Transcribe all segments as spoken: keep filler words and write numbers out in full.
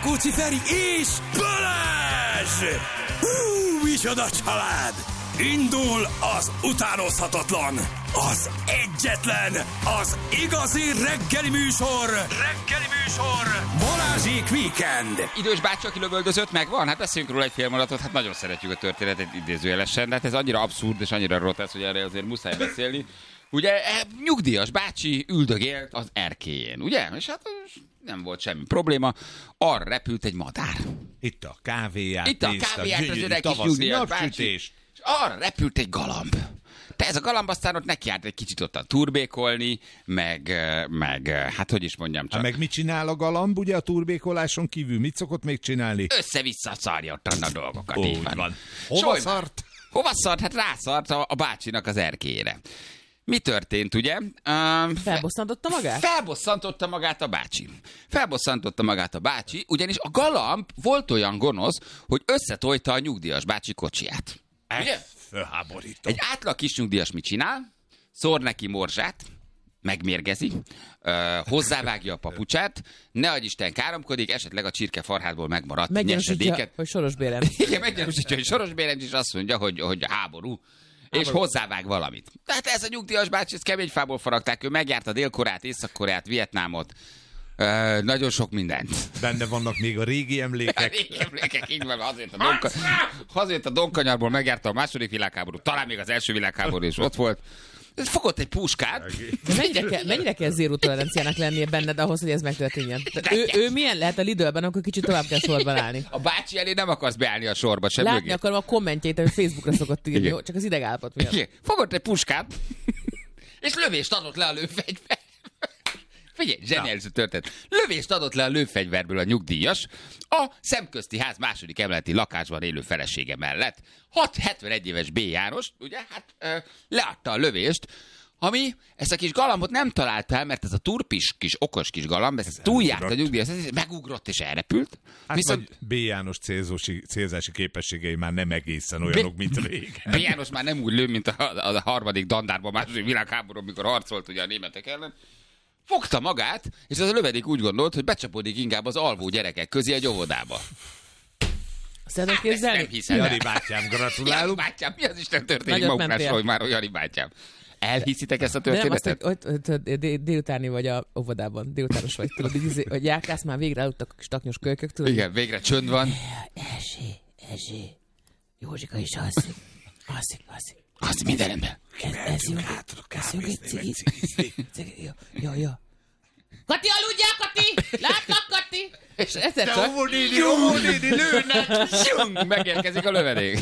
Rákóczi Feri és Balázs! Hú, micsoda család! Indul az utánozhatatlan, az egyetlen, az igazi reggeli műsor, reggeli műsor, Balázsék Weekend. Idős bácsi, aki lövöldözött, megvan? Hát beszéljünk róla egy fél mondatot, hát nagyon szeretjük a történetet idézőjelesen, de hát ez annyira abszurd és annyira rotesz, hogy erre azért muszáj beszélni. Ugye nyugdíjas bácsi üldögélt az erkélyén, ugye? És hát nem volt semmi probléma, arra repült egy madár. Itt a kávéját, Itt a kávéját az öreg kis nyugdíjas bácsi, és arra repült egy galamb. De ez a galamb aztán ott nekiállt egy kicsit ottan turbékolni, meg, meg, hát hogy is mondjam csak. Hát meg mit csinál a galamb, ugye a turbékoláson kívül? Mit szokott még csinálni? Össze-vissza szarja ottan a dolgokat. Ó, így van. van. Hova szart? Hova szart? Hát rászart a, a bácsinak az erkélyére. Mi történt, ugye? Uh, Felbosszantotta magát? Felbosszantotta magát a bácsi. Felbosszantotta magát a bácsi, ugyanis a galamb volt olyan gonosz, hogy összetojta a nyugdíjas bácsi kocsiját. Ugye? Fölháborító. Egy átlag kis nyugdíjas mit csinál? Szór neki morzsát, megmérgezi, uh, hozzávágja a papucsát, ne adj Isten káromkodik, esetleg a csirkefarhátból megmaradt nyesedéket. Hogy Soros Bérenc. Igen, meggyanúsítja, hogy Soros Bérenc is azt mondja, hogy, hogy háború. És hozzávág valamit. Tehát ez a nyugdíjas bácsi, ezt kemény fából faragták, ő megjárta Dél-Koreát, Észak-Koreát, Vietnámot, uh, nagyon sok mindent. Benne vannak még a régi emlékek. A régi emlékek, így van, azért a, donka, azért a Donkanyarból megjárta a második világháború, talán még az első világháború is ott volt. Fogott egy puskát. De mennyire kell, mennyire kell zéró toleranciának lennie benned ahhoz, hogy ez megtörténjen? Ő, ő milyen lehet a Lidlben, akkor kicsit tovább kell sorban állni? A bácsi elé nem akarsz beállni a sorba sem. Látni mögé. akarom a kommentjeit, amit Facebookra szokott írni, jó? Csak az idegállapot miatt. Igen. Fogott egy puskát, és lövést adott le a lőfegyver. Figyelj, zseniális történet. Lövést adott le a lőfegyverből a nyugdíjas a Szemközti Ház második emeleti lakásban élő felesége mellett. hat hetvenegy éves B. János, ugye, hát ö, leadta a lövést, ami ezt a kis galambot nem talált el, mert ez a turpis kis, okos kis galamb, ez, ez túljárt a nyugdíjas, ez megugrott és elrepült. Hát viszont B. János célzósi, célzási képességei már nem egészen olyanok, B... mint régen. B. János már nem úgy lő, mint a, a, a harmadik dandárban, második világháború, amikor harcolt ugye a németek ellen. Fogta magát, és az a lövedék úgy gondolt, hogy becsapodik inkább az alvó gyerekek közé egy óvodába. Szeretem képzelni? Nem hiszem. Jani bátyám, gratulálunk. Jani bátyám, mi az Isten történik maguknásról, hogy már Jani bátyám. Elhiszitek ezt a történetet? Nem, azt, hogy, hogy, hogy délutáni vagy a óvodában, délutános vagy, tudod, hogy járkálsz, már végre aludtak a kis taknyos kölykök, tudod? Igen, végre csönd van. Erzsé, Erzsé, Józsika is alszik, alszik, alszik. Azt minden ember. Ezünk egy cigit. Jó, jó, jó. Kati, aludjál, Kati! Látlak, Kati! És egyszer csak... De óvónéni, óvónéni, lőnek! Megérkezik a lövedék.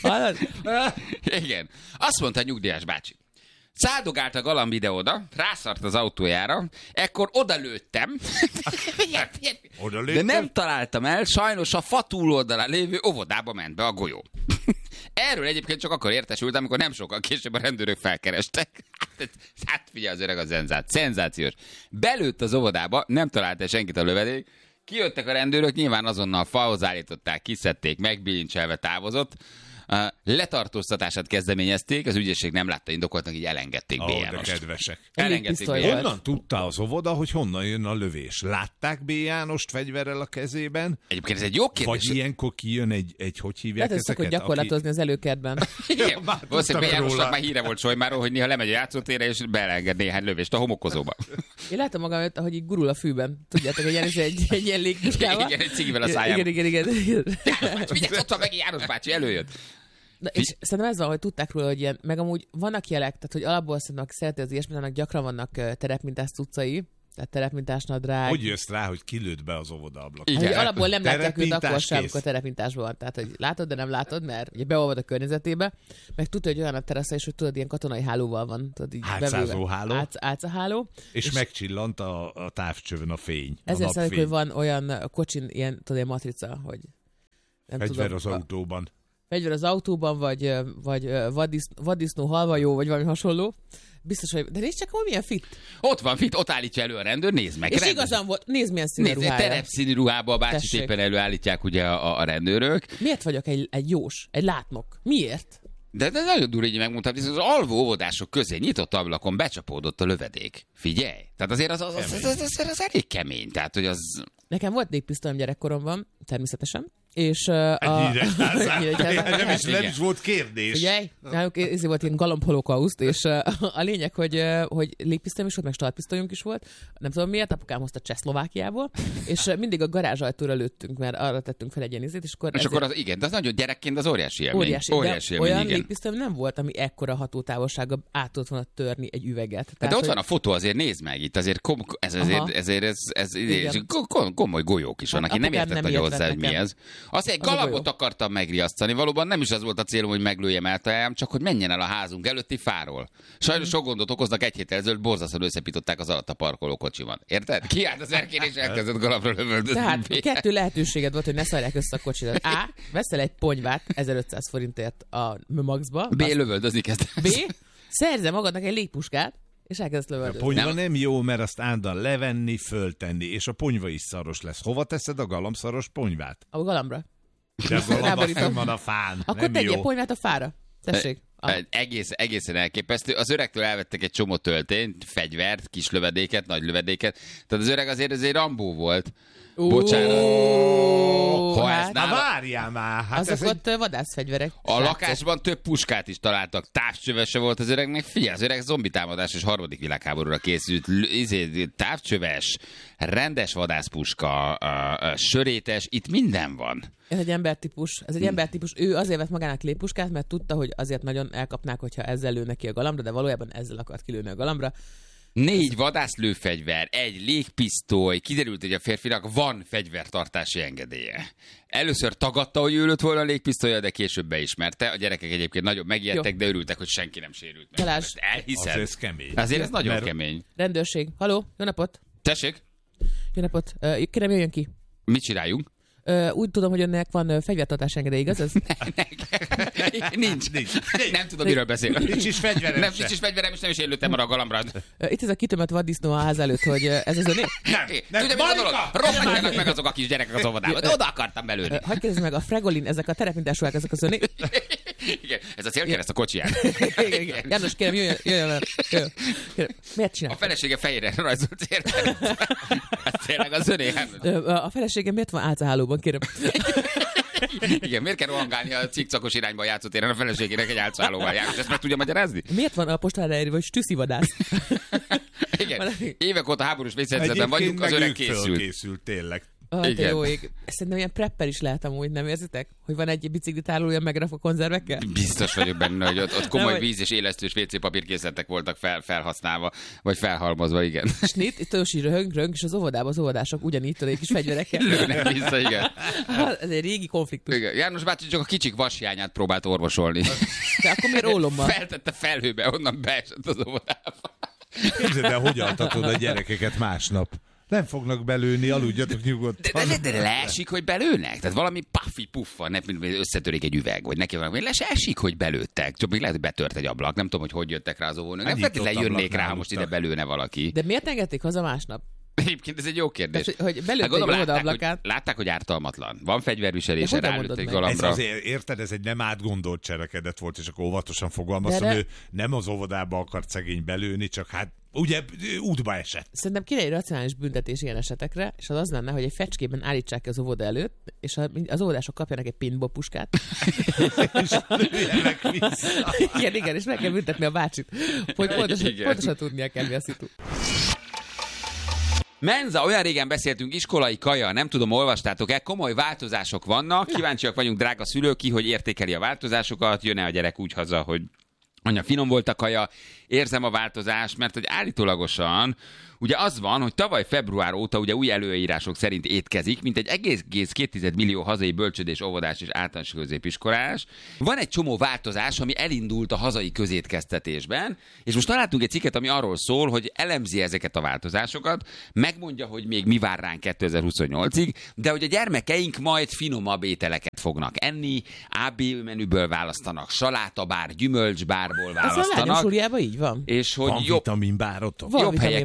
Igen. Azt mondta a nyugdíjas bácsi. Száldogált a galamb ide-oda, rászart az autójára, ekkor odalőttem, Oda de nem találtam el, sajnos a fa túloldalán lévő óvodába ment be a golyó. Erről egyébként csak akkor értesültem, amikor nem sokkal később a rendőrök felkerestek. Hát, hát figyelj, az öreg a zenzát, szenzációs. Belőtt az óvodába, nem találta senkit a lövedék, kijöttek a rendőrök, nyilván azonnal falhoz állították, kiszedték, megbilincselve távozott. Uh, letartóztatását kezdeményezték, az ügyészség nem látta indokoltnak, így elengedték Ó, B. de Jánost. kedvesek. Elengedték B. Pisztoly Jánost. Honnan tudta az óvoda, hogy honnan jön a lövés? Látták B. Jánost fegyverrel a kezében? Egyébként ez egy jó kérdés. Vagy ilyenkor kijön egy, egy hogy hívják Lehet, hogy szokott ezeket? gyakorlatozni az előkertben. Igen, már valószínűleg B. tudtam Jánosnak róla. már híre volt Solymáról, hogy néha lemegy a játszótérre, és beelenged néhány lövést a homokozóba. Én látom magam, hogy így gurul a fűben. Tudjátok, hogy János egy, egy ilyen légpuskával. Igen, egy cigivel a szájában. Igen, igen, igen. János, vigyázz, ott van meg János bácsi, előjött. Na, és szerintem ez van, hogy tudták róla, hogy ilyen, meg amúgy vannak jelek, tehát hogy alapból szerintem, aki szereti az ilyesmit, annak gyakran vannak uh, terepmintás cuccai, tehát terepmintás nadrág. Hogy jössz rá, hogy kilőtt be az óvoda ablakon? Igen. Hát, hogy alapból nem látják őt Terepintás akkor sem, kész. amikor terepintásban van. Tehát, hogy látod, de nem látod, mert ugye beolvad a környezetébe, meg tudja, hogy olyan a terasza is, hogy tudod, ilyen katonai hálóval van. Tudod, így Átszázó bevőve. háló. Átsz, átszaháló. És, és megcsillant a, a távcsövön a fény. Ezért a szeretik, napfény. hogy van olyan kocsin, ilyen, tudod, ilyen matrica, hogy nem Fegyver tudom, az a- autóban. fegyver az autóban, vagy, vagy vaddisznó, vaddisznó halvajó, vagy valami hasonló. Biztos, hogy... De nézd csak, hogy milyen fit. Ott van, fit, ott állítja elő a rendőr, nézd meg. És rendőr. igazán volt, nézd milyen színű Nézd, egy ruhája. terepszínű ruhába a bácsit Tessék. éppen előállítják ugye a, a rendőrök. Miért vagyok egy, egy jós, egy látnok? Miért? De, de nagyon durva, így megmondtam, hogy az alvó óvodások közé nyitott ablakon becsapódott a lövedék. Figyelj! Tehát azért az, az, az, az, az, az, az elég kemény. Tehát, hogy az... Nekem volt légpisztolyom gyerekkoromban, természetesen. És uh, a... nem, is, nem is volt kérdés. Figyelj, náluk ez volt ilyen galambholokauszt, és uh, a lényeg, hogy, uh, hogy légpisztolyom is volt, meg startpisztolyunk is volt. Nem tudom miért, apukám hozta Csehszlovákiából, és uh, mindig a garázsajtóra lőttünk, mert arra tettünk fel egy ilyen izét, és akkor... És akkor az, igen, de az nagyon gyerekként az óriási élmény. Óriási, óriási élmény, olyan igen. légpisztolyom nem volt, ami ekkora hatótávolsága át tudott volna törni egy üveget. Tehát, Tehát, de ott hogy... van a fotó, azért nézd meg, itt azért kom, ez, ezért, ezért ez, ez, ez komoly golyók is vannak, Hát én nem apukám értett nem nagyon hozzá, hogy értett mi ez. Azt egy Az a galambot golyó. akartam megriasztani, valóban nem is az volt a célom, hogy meglőjem eltajám, csak hogy menjen el a házunk előtti fáról. Sajnos sok gondot okoznak, egy héttel ezelőtt borzasztóan összepították az alatt a parkoló kocsiban. Érted? Kiállt az erkén és elkezdett galambra lövöldözni. Tehát kettő lehetőséged volt, hogy ne szarják össze a kocsidat. A. Veszel egy ponyvát ezerötszáz forintért a Maxba. B. Lövöldözni kezdett. B. Szerze magadnak egy légpuskát, és elkezdesz A lövöldözni. ponyva Nem. nem jó, mert azt állandóan levenni, föltenni, és a ponyva is szaros lesz. Hova teszed a galambszaros ponyvát? A galambra. De a galamba Ráborítom. fenn van a fán. Akkor nem tegyél jó. ponyvát a fára. Tessék. A... Egy Egész, egészen elképesztő. Az öregtől elvettek egy csomó töltényt, fegyvert, kis lövedéket, nagy lövedéket. Tehát az öreg azért azért Rambó volt. Bocsánat. Ha ez hát, Na nála... várjál már! Hát azok ez egy... ott vadászfegyverek. A srácok. lakásban több puskát is találtak, távcsövese volt az öregnek. Figyelj, az öreg zombi támadás és harmadik világháborúra készült. L- izé, távcsöves, rendes vadászpuska, a, a, sörétes, itt minden van. Ez egy embertípus. Ez egy embertípus. Ő azért vett magának légpuskát, mert tudta, hogy azért nagyon elkapnák, hogyha ezzel lőne ki a galambra, de valójában ezzel akart kilőni a galambra. Négy vadászlőfegyver, egy légpisztoly, kiderült, hogy a férfinak van fegyvertartási engedélye. Először tagadta, hogy ő lőtt volna a légpisztolya, de később beismerte. A gyerekek egyébként nagyon megijedtek, Jó. de örültek, hogy senki nem sérült meg. Találj. Most elhiszed? Azért ez kemény. Azért ez nagyon Mert- kemény. Rendőrség. Haló, jó napot. Tessék, Jó napot. Uh, kérem, jöjjön ki. mit csináljunk? Uh, úgy tudom, hogy önnek van uh, fegyvertartás engedély, igaz? Ez? Nincs. Nincs. Nem tudom, miről beszél. Nincs is fegyverem Nem, se. nincs is fegyverem, és nem is én lőttem arra a galambra. Uh, itt ez a kitömött vaddisznó a ház előtt, hogy uh, ez az öné? Nem, nem, Tudja, mi a dolog? Marika! Robbantjanak meg azok a kis gyerekek az óvodában. De oda akartam belőni. Uh, hagyj kérdezni meg, a Fregolin, ezek a terepmintásúak, ezek az öné? Igen, ez a célkereszt a kocsiját. Igen, igen. János, kérem, jöjjön, jöjjön el. Jöjjön. Kérem. Miért A csinál? felesége fejére rajzolt célkereszt. Ez tényleg az öné. A feleségem miért van álcahálóban, kérem? Igen, miért kell rohangálni a cikcakos irányba a játszótéren a feleségének egy álcálóval jár? Ezt meg tudja magyarázni? Miért van a postára írva, hogy stüsszivadász? Igen. Valami- Évek óta háborús vészhelyzetben vagyunk, az meg öreg ők készült. fölkészült, tényleg. Ah, te Igen. jó ég. Szerintem ilyen prepper is lehet amúgy, nem érzitek? Hogy van egy biciklitárolója megrakva konzervekkel? Biztos vagyok benne, hogy ott, ott komoly Nem, hogy- víz és élesztős vé cé papírkészletek voltak fel, felhasználva, vagy felhalmozva, igen. Snit, itt ősi röhöng, röhöng, és az óvodában az óvodások ugyanígy tudod, egy kis fegyverekkel. Lőnek vissza, igen. Hát, ez egy régi konfliktus. igen. János bácsi csak a kicsik vashiányát próbált orvosolni. De akkor miért ólommal? Feltette felhőbe, onnan beesett az óvodába. Képzeld el, hogy altatod a gyerekeket másnap. Nem fognak belőni, aludjatok De, nyugodtan. de, de, de leesik, hogy belőnek? Tehát valami puffi puffa, nem összetörik egy üveg, vagy neki valami, le se esik, hogy belőttek. Csak még lehet, hogy betört egy ablak. Nem tudom, hogy hogy jöttek rá az óvónők. Nem Nyitott feltétlenül jönnék rá, ha ablaknál most ide aludtak. belőne valaki. De miért engedték haza másnap? Egyébként ez egy jó kérdés. Tehát, hogy belőtt Hát gondolom, egy óvoda látták, hogy, ablakát. látták, hogy ártalmatlan. Van fegyverviselése, De hogyan rálőtt mondod egy meg? Ez galambra. azért, érted, ez egy nem átgondolt cselekedet volt, és akkor óvatosan fogalmaztam, De- de- ő nem az óvodába akart szegény belőni, csak hát ugye útba esett. Szerintem kéne egy racionális büntetés ilyen esetekre, és az az lenne, hogy egy fecskében állítsák ki az óvoda előtt, és a- az óvodások kapjanak egy paintball puskát. És lőjenek vissza. igen, igen, és meg kell büntetni a bácsit, hogy pontosan, Igen. pontosan tudnia kell, mi a szitu. Menza, olyan régen beszéltünk, iskolai kaja, nem tudom, olvastátok-e, komoly változások vannak, kíváncsiak vagyunk, drága szülők, ki, hogy értékeli a változásokat, jön-e a gyerek úgy haza, hogy anya, finom volt a kaja, érzem a változást, mert hogy állítólagosan ugye az van, hogy tavaly február óta ugye új előírások szerint étkezik, mint egy egész két millió hazai bölcsődés, óvodás és általános középiskolás. Van egy csomó változás, ami elindult a hazai közétkeztetésben, és most találtunk egy cikket, ami arról szól, hogy elemzi ezeket a változásokat, megmondja, hogy még mi vár ránk kétezer-huszonnyolcig, de hogy a gyermekeink majd finomabb ételeket fognak enni, á bé menüből választanak, salátabár, gyümölcsbárból Ez a lányos választanak, suliában így van. és hogy Van jobb, vitaminbárotok. Van jobb vitamin helyeken bár. már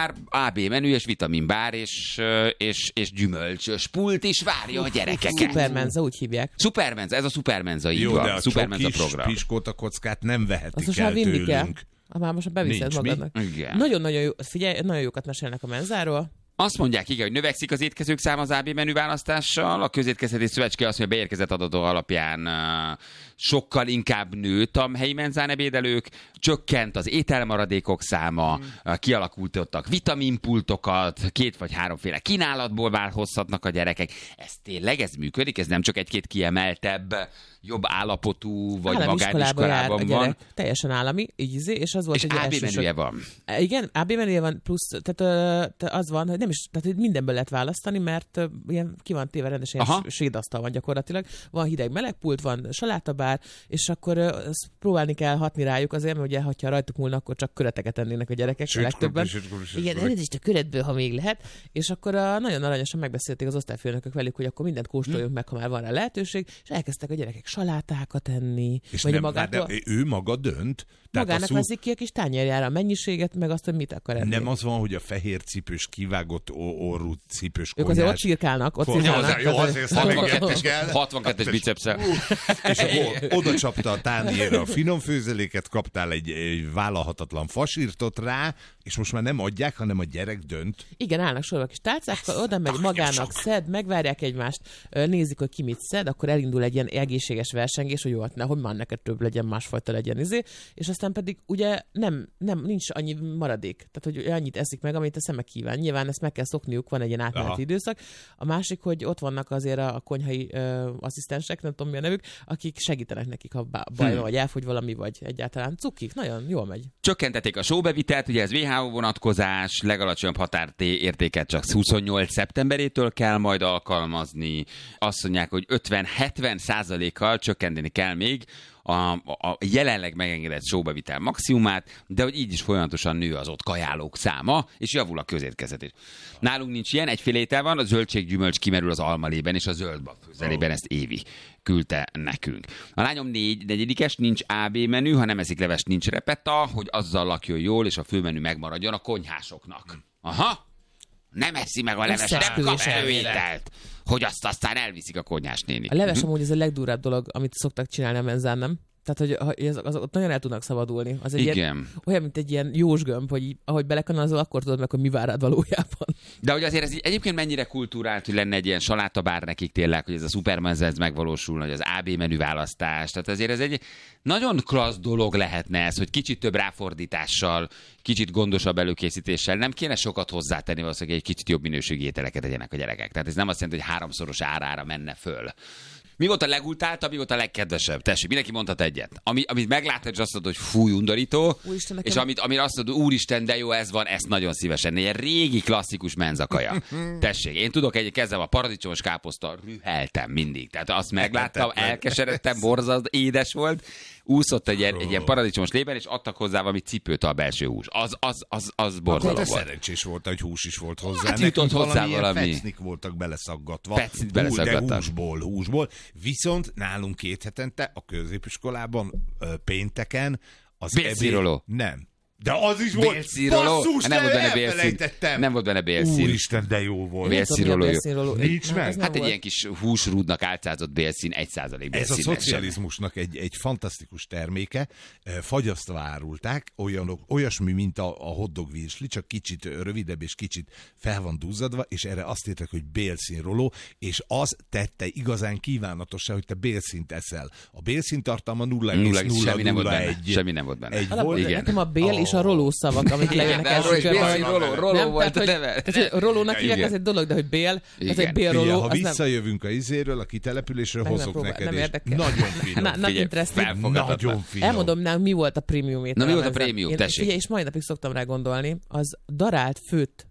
bár, á bé menü és vitaminbár és, és, és gyümölcsös pult is várja a gyerekeket. Supermenza, úgy hívják. Supermenza, ez a Supermenza, így Jó, van. de a Supermenza csokis program. piskóta kockát nem vehetik Azt most el már vinni kell. tőlünk. Ah, már most beviszed Nincs, mi? magadnak. Igen. Nagyon-nagyon jó, figyelj, nagyon jókat mesélnek a menzáról. Azt mondják, igen, hogy növekszik az étkezők száma az á bé menü választással. A Közétkeztetés Szövetség azt mondja, beérkezett adatok alapján uh, sokkal inkább nőtt a helyi menzán ebédelők, csökkent az ételmaradékok száma, hmm. uh, kialakultottak vitaminpultokat, két vagy háromféle kínálatból válhozhatnak a gyerekek. Ez tényleg, ez működik? Ez nem csak egy-két kiemeltebb, jobb állapotú, vagy állami iskolába jár a magániskolában gyerek, van? teljesen állami, így izé, és az volt, És hogy á bé elsősök- menüje van. Igen, á bé menüje van, plusz, tehát ö, az van, hogy nem is, tehát hogy mindenből lehet választani, mert ö, ilyen ki van téve rendesen, Aha. ilyen sédasztal van gyakorlatilag. Van hideg melegpult, van salátabár, és akkor ö, azt próbálni kell hatni rájuk azért, mert ugye, ha rajtuk múlna, akkor csak köreteket ennének a gyerekek, a legtöbben. Igen, elnézést a köretből, ha még lehet. És akkor a, nagyon aranyosan megbeszélték az osztályfőnökök velük, hogy akkor mindent kóstoljunk meg, ha már van rá lehetőség, és elkezdtek a gyerekek salátákat enni. És vagy nem, magától, de ő maga dönt. Tehát magának a szú... veszik ki a kis tányérjára a mennyiséget, meg azt, hogy mit akar enni. Nem az van, hogy a fehér cipős, kivágott orrú cipős Ők konyhás... azért ott csirkálnak, ott Konyhás. cirkálnak. Jó, Tehát- azért hatvankettes, kell. hatvankettes bicepszel. És akkor oda csapta a tányérra a finom főzeléket, kaptál egy, egy vállalhatatlan fasírtot rá, és most már nem adják, hanem a gyerek dönt. Igen, állnak sorba kis tálcákkal, oda megy magának, szed, megvárják egymást, ö, nézik, hogy ki mit szed, akkor elindul egy ilyen egészséges versengés, hogy jó, hát nehogy már neked több legyen, másfajta legyen izé, és aztán pedig ugye nem, nem nincs annyi maradék, tehát hogy annyit eszik meg, amit a szeme kíván. Nyilván ezt meg kell szokniuk, van egy ilyen átmeneti Aha. időszak. A másik, hogy ott vannak azért a, a konyhai ö, asszisztensek, nem tudom mi a nevük, akik segítenek nekik, ha bá- baj van, vagy elfogy valami, vagy egyáltalán cukik. Nagyon jól megy. Csökkentették a sóbevitelt, ugye ez vé há ó vonatkozás, legalacsonyabb határértéket csak huszonnyolc szeptemberétől kell majd alkalmazni. Azt mondják, hogy ötven-hetven százalékkal csökkenteni kell még a, a jelenleg megengedett sóbevitel maximumát, de hogy így is folyamatosan nő az ott kajálók száma, és javul a közétkeztetés. Nálunk nincs ilyen, egyféle étel van, a zöldséggyümölcs kimerül az almalében és a zöldbab főzelében, ezt Évi küldte nekünk. A lányom négy negyedikes, nincs á bé menü, ha nem eszik levest, nincs repeta, hogy azzal lakjon jól, és a főmenü megmaradjon a konyhásoknak. Aha! Nem eszi meg a leves, nem kap Összeesküvés előételt, hogy azt aztán elviszik a konyhás néni. A leves amúgy ez a legdurvább dolog, amit szoktak csinálni a menzán, nem? Tehát, hogy az, az, ott nagyon el tudnak szabadulni. Az egy Igen. Ilyen, olyan, mint egy ilyen jósgömb, hogy így, ahogy belekanalazol, akkor tudod meg, hogy mi vár rád valójában. De hogy azért ez így, egyébként mennyire kultúrált, hogy lenne egy ilyen salátabár nekik tényleg, hogy ez a szupermenza ez megvalósul, hogy az á bé menü választás. Tehát azért ez egy nagyon klassz dolog lehetne ez, hogy kicsit több ráfordítással, kicsit gondosabb előkészítéssel nem kéne sokat hozzátenni, valószínűleg egy kicsit jobb minőségű ételeket tegyenek a gyerekek. Tehát ez nem azt jelenti, hogy háromszoros árára menne föl. Mi volt a legutáltabb, mi volt a legkedvesebb? Tessék, mindenki mondhat egyet. Ami, amit megláttad, és azt mondod, hogy fúj, undorító, Úristen, nekem- és amit, amire azt mondod, úristen, de jó, ez van, ezt nagyon szívesen. Egy régi klasszikus menzakaja. Tessék, én tudok egy kezem a paradicsomos káposzta, rüheltem mindig. Tehát azt megláttam, elkeseredtem, borzasztó édes volt, úszott egy ilyen, egy ilyen paradicsomos lében, és adtak hozzá valami cipőt a belső hús. Az, az, az, az borzalom De volt. szerencsés volt, hogy hús is volt hozzá. Hát jutott Nekünk hozzá valamilyen valami. fecnik voltak beleszaggatva. Fecnit Hú, beleszaggattak. De húsból, húsból. Viszont nálunk két hetente a középiskolában ö, pénteken az Bélszíroló. ebéd... Nem. De az is volt. Bélszíroló? Basszus, Nem volt benne bélszín. elfelejtettem. Nem volt benne bélszín. Úristen, de jó volt. Bél- Bélszíroló. Bélszíroló. Nincs Nem, meg? ez nem Hát egy volt. ilyen kis húsrúdnak álcázott bélszín, egy százalék Ez a bélszín. szocializmusnak egy, egy fantasztikus terméke. Eh, Fagyasztva árulták, olyanok, olyasmi, mint a, a hotdog virsli, csak kicsit rövidebb és kicsit fel van duzzadva, és erre azt írták, hogy bélszínroló, és az tette igazán kívánatossá, hogy te bélszínt eszel. A bélszín tartalma nulla egész nulla Semmi nem volt nulla benne. egy. Semmi nem volt benne. Egy Alapból volt. Igen. nekem a bél és a roló szavak, amik lejönnek de első arról is körben. bél, roló, roló Nem, volt tehát, a hogy- neve. tehát, hogy rolónak hívják, Igen. az egy dolog, de hogy bél, Igen. az egy bél Figyelj, roló, ha az nem... visszajövünk a izéről, a kitelepülésről, Meg nem hozok próbál- neked nem is. érdekel. Nagyon finom. Na, not Figyelj, interesting. felfogadatlan. Nagyon finom. Elmondom, nem, mi volt a prémium étel. Na, mi volt a ezen. prémium? Én- Tessék. Figyelj, és mai napig szoktam rá gondolni, az darált főtt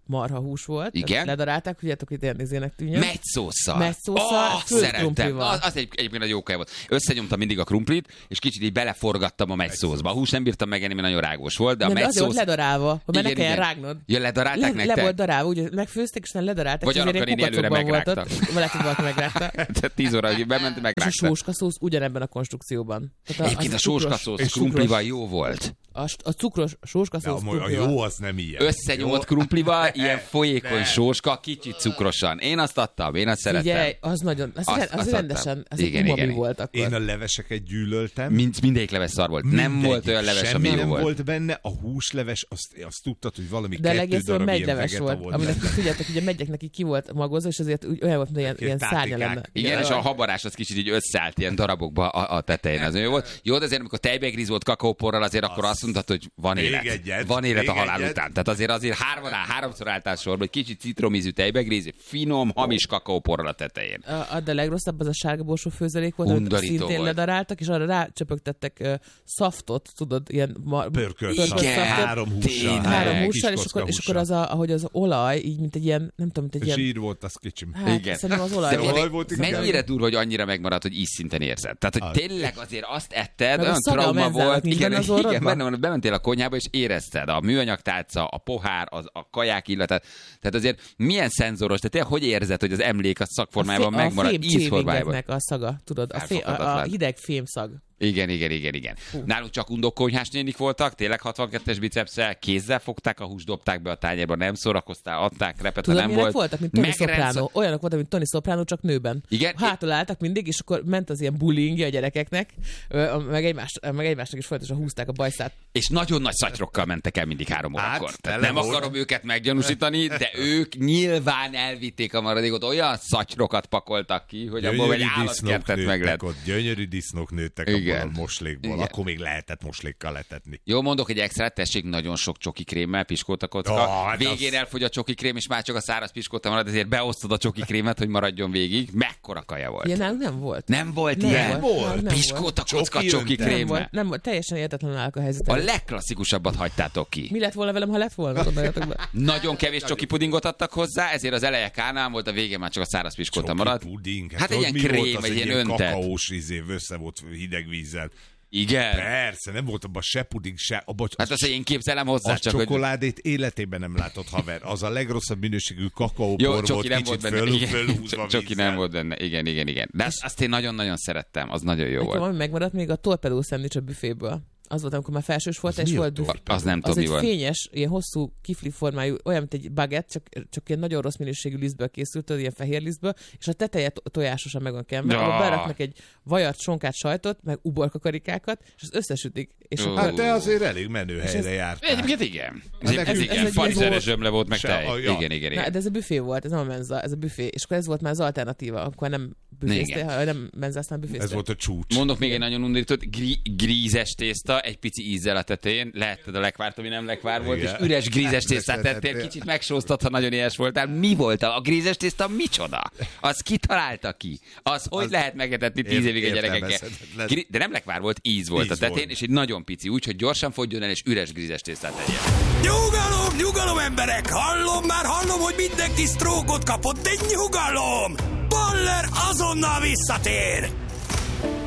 marhahús volt. Igen. Ledarálták, tudjátok, hogy ilyen nézének tűnjön. Megyszósszal. Megyszósszal, Oh, főtt szerettem. krumplival. Az, az egy, egyébként a jó kaj volt. Összenyomtam mindig a krumplit, és kicsit így beleforgattam a megyszószba. A hús nem bírtam megenni, mert nagyon rágós volt, de a Nem, de azért volt megyszósz... ledarálva, hogy már ne Igen, kelljen igen. rágnod. Ja, ledarálták Le, nektek? le volt darálva, úgy megfőzték, és nem ledarálták. Vagy és annak azért a néni előre kukacokban volt megrágta. ott. Lehet, hogy valaki megrágta. Tehát tíz óra, hogy bement, És a megrágta. sóskaszósz ugyanebben a konstrukcióban. Tehát Egyébként a az sóskaszósz cukros- krumplival jó volt. A, a cukros De sóskaszósz a, a krumplival. jó az nem ilyen. Összenyomott Jó. krumplival, ilyen folyékony Ne. sóska, kicsit cukrosan. Én azt adtam, én azt szerettem. Figyelj, az nagyon, az, Azt- az, az azt rendesen, adtam. az Igen, egy umami igen. volt akkor. Én a leveseket gyűlöltem. Mind, mindegyik leves szar volt. Nem Mindegyik. volt olyan leves, ami Semmi jó nem volt. volt benne, a húsleves, azt, azt tudtad, hogy valami De kettő legegyszerűen darab ilyen megyleves vegeta volt, aminek benne. tudjátok, hogy a megyek neki ki volt magozva, és azért úgy, olyan volt, mint ilyen, ilyen szárnya tátikák. lenne. Igen, és a habarás az kicsit így összeállt ilyen darabokba a, a tetején. Az jó volt. Jó, de azért, amikor tejbegríz volt kakaóporral, azért akkor azt mondtad, hogy van Még élet. egyet, Van élet a még halál egyet. után. Tehát azért azért háromnál háromszor álltál sorba, hogy kicsit citromízű tejbegríz, finom, hamis kakaóporral a tetején. A, de legrosszabb az a sárga borsó főzelék volt, amit Undorító szintén volt. ledaráltak, és arra rácsöpögtettek uh, szaftot, tudod, ilyen ma- Pörkölt pörkölt sav. Igen. szaftot. Három hússal. Tényleg. Három kis hússal, és kocka akkor, és hússal. akkor az, a, ahogy az olaj, így mint egy ilyen, nem tudom, mint egy ilyen... Zsír volt, az kicsim. Hát, Igen. szerintem az De olaj Olaj volt. tényleg, volt, igen. mennyire durva, hogy annyira megmaradt, hogy ízszinten érzed. Tehát, hogy Az. tényleg azért azt etted, Meg a olyan szaga a trauma menzának volt. nincs Igen, benne az igen, orrodban? benne van, bementél a konyhába, és érezted a műanyag tálca, a pohár, az, a kaják illatát. Tehát azért milyen szenzoros, tehát tényleg hogy érzed, hogy az emlék a szakformájában a, fé- megmarad, a ízformájában. fémcsávingeknek a szaga, tudod, a, fé, a, a Felfoghatatlan. hideg fémszag. Igen, igen, igen, igen. Nálunk csak undok-konyhás nénik voltak, tényleg hatvankettes bicepsszel, kézzel fogták a húst, dobták be a tányérba, nem szórakoztál, adták, repet, ha Tudod, nem milyenek volt. voltak, mint Tony Megrendszer- Soprano? Olyanok voltak, mint Tony Soprano, csak nőben. Igen? Hátul álltak mindig, és akkor ment az ilyen bullyingja a gyerekeknek, ö, a- meg, egymás, meg egymásnak is folyamatosan húzták a bajszát. És nagyon nagy szatyrokkal mentek el mindig három Hát, órakor. Tehát tele nem volt. akarom őket meggyanúsítani, de ők nyilván elvitték a maradékot. Olyan szatyrokat pakoltak ki, hogy abból egy Gyönyörű disznók állatkertet meg lehet. nőttek ott, gyönyörű disznók nőttek Igen. abból a moslékból. Igen. Akkor még lehetett moslékkal letetni. Jó, mondok egy extra, tessék, nagyon sok csoki krémmel, piskóta kocka. Ó, hát Végén az- elfogy a csoki krém, és már csak a száraz piskóta marad, ezért beosztod a csoki krémet, hogy maradjon végig. Mekkora kaja volt. Ilyen nálunk nem volt. Nem volt Nem ilyen? volt. Nálunk nem Piskóta kocka Csoki csoki önte. Nem krémmel. volt, nem volt, teljesen értetlen állok a helyzet. A legklasszikusabbat hagytátok ki. Mi lett volna velem, ha lett volna? Gondoljatok be. Nagyon kevés csoki pudingot adtak hozzá, ezért az eleje kánál volt, a végén már csak a száraz piskóta Csoki maradt. puding. Hát egy tudod, ilyen mi krém, volt az, egy egy ilyen öntet. kakaós izé, össze volt hideg vízzel. Igen. Persze, nem volt abban se puding, se abban Hát azt, hogy én képzelem hozzá, a csak hogy... csokoládét életében nem látott haver. Az a legrosszabb minőségű kakaópor Jó, volt, csoki nem kicsit volt benne. föl, Igen, fölhúzva csoki vízzel. nem volt benne. Igen, igen, igen. De azt, azt én nagyon-nagyon szerettem. Az nagyon jó Nekem volt. ami megmaradt még a torpedó szendvics a büféből. Az volt, amikor már felsős volt, Az és mi a volt büfé. torpedó? Az nem Az tudom, mi egy volt. fényes, ilyen hosszú kifli formájú, olyan, mint egy baguette, csak, csak ilyen nagyon rossz minőségű lisztből készült, tudod, ilyen fehér lisztből, és a teteje to- tojásosan meg van kenve, Ja. abba beraknak egy vajat, sonkát, sajtot, meg uborkakarikákat, és az összesütik. És Ó. akkor Hát te azért elég menő helyre ez- jártál. Egyébként igen. Ez, nekünk- ez ez igen. egy ilyen Farizeres volt- zsömle volt, meg Se- tej. a- ja. Igen, igen, Na, igen. de ez a büfé volt, ez nem a menza, ez a büfé. És akkor ez volt már az alternatíva, akkor nem büféztél, Igen. ha nem menzáztál, büféztél. Ez volt a csúcs. Mondok még egy nagyon undorítót, grí, grízes tészta, egy pici ízzel a tetején, lehetted a lekvárt, ami nem lekvár volt, Igen. és üres grízes tésztát tettél, Tettél. kicsit megsóztad, ha nagyon éhes voltál. Mi volt a, a grízes tészta? Micsoda? Az ki találta ki? Az hogy Az lehet megetetni tíz ér- évig a gyerekekkel? értelmezhetetlen. Gri- De nem lekvár volt, íz volt Íz a tetején, volt. és egy nagyon pici, úgy, hogy gyorsan fogjon el, és üres grízes tésztát tegyen. Nyugalom, nyugalom emberek! Hallom, már hallom, hogy mindenki sztrókot kapott, de nyugalom! Baller azonnal visszatér!